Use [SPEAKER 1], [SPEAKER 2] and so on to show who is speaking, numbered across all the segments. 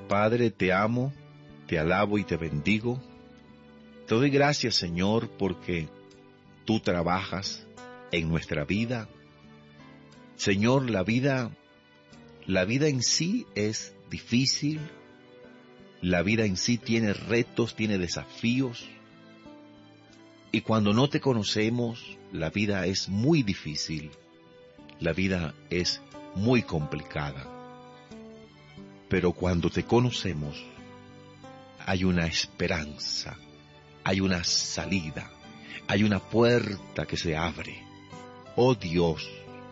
[SPEAKER 1] Padre, te amo, te alabo y te bendigo. Te doy gracias, Señor, porque tú trabajas en nuestra vida. Señor, la vida en sí es difícil. La vida en sí tiene retos, tiene desafíos. Y cuando no te conocemos, la vida es muy difícil. La vida es muy complicada. Pero cuando te conocemos, hay una esperanza, hay una salida, hay una puerta que se abre. Oh Dios,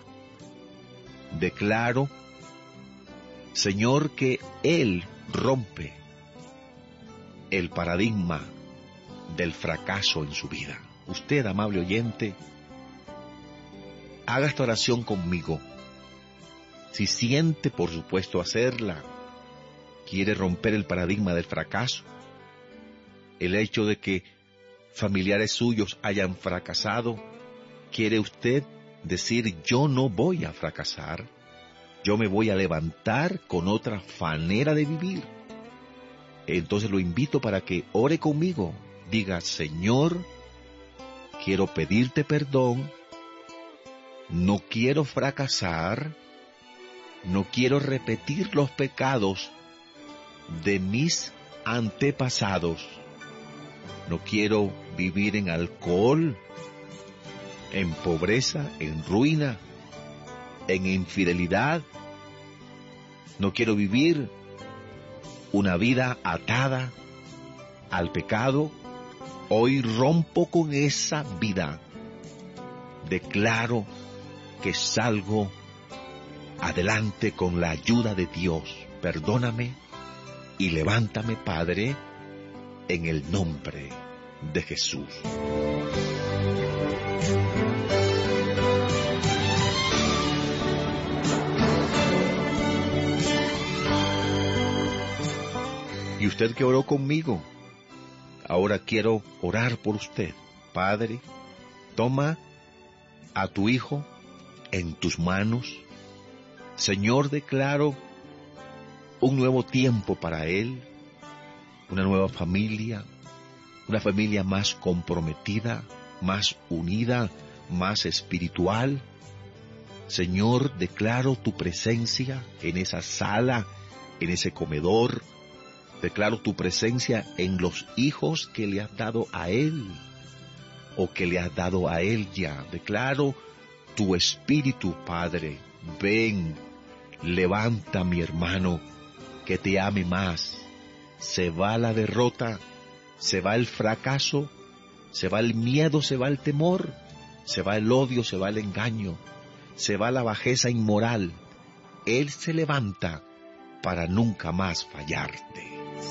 [SPEAKER 1] declaro, Señor, que Él rompe el paradigma del fracaso en su vida. Usted, amable oyente, haga esta oración conmigo. Si siente, por supuesto, hacerla, quiere romper el paradigma del fracaso, el hecho de que familiares suyos hayan fracasado, quiere usted decir: yo no voy a fracasar, yo me voy a levantar con otra manera de vivir. Entonces lo invito para que ore conmigo. Diga: Señor, quiero pedirte perdón, no quiero fracasar, no quiero repetir los pecados de mis antepasados, no quiero vivir en alcohol, en pobreza, en ruina, en infidelidad, no quiero vivir una vida atada al pecado. Hoy rompo con esa vida. Declaro que salgo adelante con la ayuda de Dios. Perdóname y levántame, Padre, en el nombre de Jesús. Y usted que oró conmigo, ahora quiero orar por usted. Padre, toma a tu hijo en tus manos. Señor, declaro un nuevo tiempo para él, una nueva familia, una familia más comprometida, más unida, más espiritual. Señor, declaro tu presencia en esa sala, en ese comedor. Declaro tu presencia en los hijos que le has dado a él, o que le has dado a él ya. Declaro tu espíritu, Padre. Ven, levanta a mi hermano, que te ame más. Se va la derrota, se va el fracaso, se va el miedo, se va el temor, se va el odio, se va el engaño, se va la bajeza inmoral. Él se levanta para nunca más fallarte.